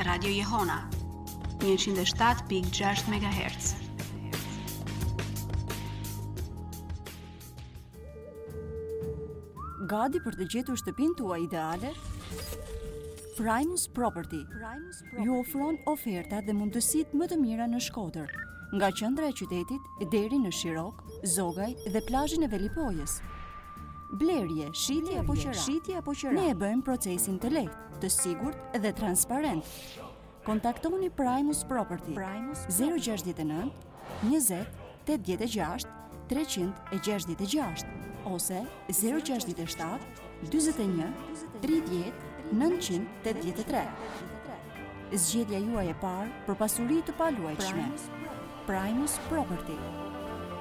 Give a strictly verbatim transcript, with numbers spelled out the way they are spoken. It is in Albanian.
Radio Jehona njëqind e shtatë pikë gjashtë megahertz. Gati për të gjetur shtëpinë tuaj ideale? Primus Property ju ofron oferta dhe mundësitë më të mira në Shkodër, nga qendra e qytetit deri në Shirok, Zogaj dhe plazhin e Velipojës. Blerje, shitje apo qira, shitje apo qira. Ne e bëjmë procesin të lehtë, të sigurt dhe transparent. Kontaktoni Primus Property zero gjasht e nëntë, njëzet tetëdhjetë e gjashtë treqind e gjashtëdhjetë e gjashtë ose zero gjasht e shtatë, dyzet e një, tridhjetë nëntëqind tetëdhjetë e tre. Zgjedhja juaj e parë për pasuri të paluajtshme. Primus Property.